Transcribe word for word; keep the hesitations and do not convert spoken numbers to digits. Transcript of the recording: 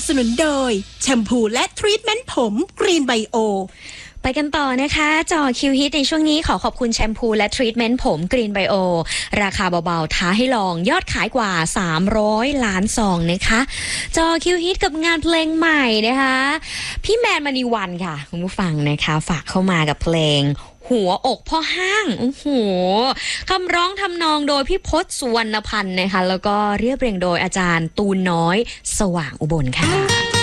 นุนโดยแชมพูและทรีทเมนต์ผมกรีนไบโอไปกันต่อนะคะจอคิวฮิตในช่วงนี้ขอขอบคุณแชมพูและทรีทเมนต์ผมกรีนไบโอราคาเบาๆท้าให้ลองยอดขายกว่าสามร้อยล้านซองนะคะจอคิวฮิตกับงานเพลงใหม่นะคะพี่แมนมณีวันค่ะคุณผู้ฟังนะคะฝากเข้ามากับเพลงหัวอกพ่อห้างโอ้โหคำร้องทำนองโดยพี่พศสุวรรณพันธ์นะคะแล้วก็เรียบเรียงโดยอาจารย์ตูนน้อยสว่างอุบลค่ะ